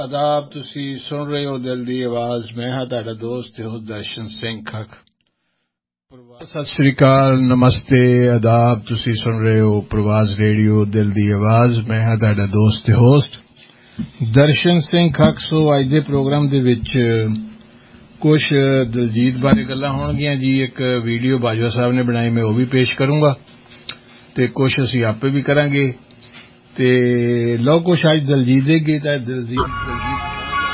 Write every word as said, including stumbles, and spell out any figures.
आदाब तुसी सुन रहे हो दिल दी आवाज मैं हाँ तुहाडा दोस्त हो दर्शन सिंह खख सत श्री अकाल नमस्ते आदाब तुसी सुन रहे हो प्रवास रेडियो दिल दी आवाज मैं हाँ तुहाडा दोस्त ते होस्ट दर्शन सिंह खख सो अज दे प्रोग्राम दे विच कुछ दिलजीत बारे गल्लां होणगीਆਂ जी एक वीडियो बाजवा साहब ने बनाई मैं वो भी पेश करूंगा ते कुछ असीं आपे भी करांगे ते लो कुछ अज दिलजीत दे गीत है दिलजीत